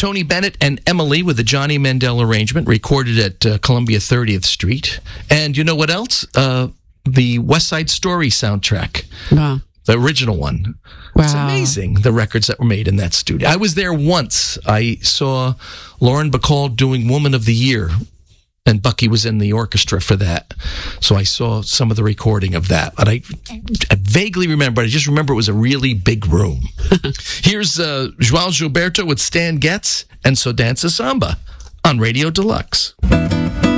Tony Bennett and Emily with the Johnny Mandel arrangement, recorded at Columbia 30th Street. And you know what else? The West Side Story soundtrack. Wow. The original one. Wow. It's amazing, the records that were made in that studio. I was there once. I saw Lauren Bacall doing Woman of the Year, and Bucky was in the orchestra for that. So I saw some of the recording of that. But I vaguely remember. I just remember it was a really big room. Here's João Gilberto with Stan Getz and So Dance a Samba on Radio Deluxe.